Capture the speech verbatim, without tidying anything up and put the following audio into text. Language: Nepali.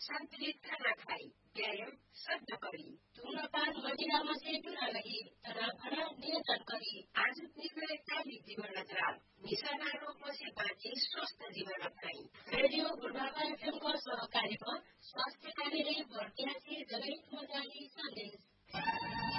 सन्तुलित खाना खाई, व्यायाम सद्य करी, धूम्रपान मदिरामा से दूर रही, तनाव नियन्त्रण करी, आज निर्णयकारी जीवन नजराल, निशाना रोगों से बाँची स्वस्थ जीवन अपनाई। रेडियो बुढ़ापा एफएमको सहकारीमा स्वास्थ्य कार्यालय भर्तियासी जनहित मजाली सन्देश।